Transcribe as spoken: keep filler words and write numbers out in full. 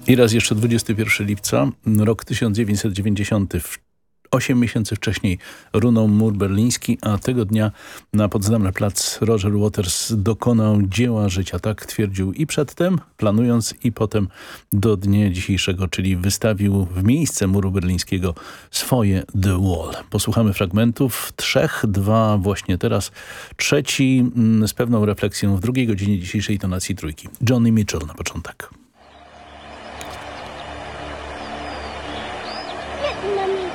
I raz jeszcze dwudziestego pierwszego lipca, rok tysiąc dziewięćset dziewięćdziesiąty. Osiem miesięcy wcześniej runął mur berliński, a tego dnia na Potsdamer Platz Roger Waters dokonał dzieła życia. Tak twierdził i przedtem, planując, i potem do dnia dzisiejszego, czyli wystawił w miejsce muru berlińskiego swoje The Wall. Posłuchamy fragmentów, trzech, dwa właśnie teraz, trzeci z pewną refleksją w drugiej godzinie dzisiejszej tonacji trójki. Johnny Mitchell na początek. Vietnamese.